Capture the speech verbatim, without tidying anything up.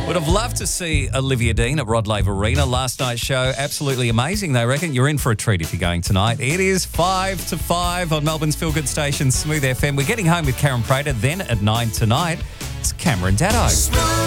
Would have loved to see Olivia Dean at Rod Laver Arena. Last night's show, absolutely amazing, they reckon. You're in for a treat if you're going tonight. It is five to five on Melbourne's Feel Good station, Smooth F M. We're getting home with Karen Prater, then at nine tonight. It's Cameron Daddo.